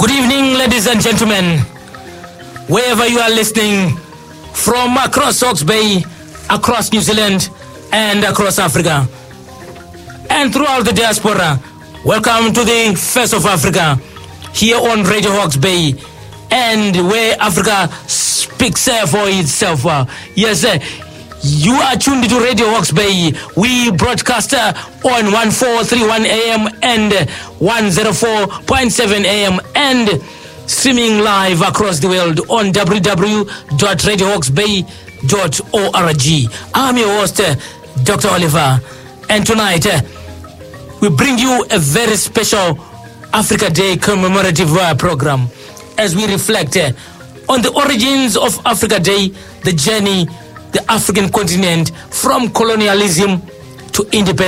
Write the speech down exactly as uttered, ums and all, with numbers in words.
Good evening, ladies and gentlemen. Wherever you are listening from across Hawke's Bay, across New Zealand, and across Africa, and throughout the diaspora, welcome to the Face of Africa here on Radio Hawke's Bay, and where Africa speaks uh, for itself. Uh, yes, uh, you are tuned to Radio Hawke's Bay. We broadcast uh, on fourteen thirty-one A M and uh, one oh four point seven A M and streaming live across the world on w w w dot radio hawks bay dot org. I'm your host, uh, Doctor Oliver, and tonight uh, we bring you a very special Africa Day commemorative uh, program as we reflect uh, on the origins of Africa Day, the journey, the African continent from colonialism to independence.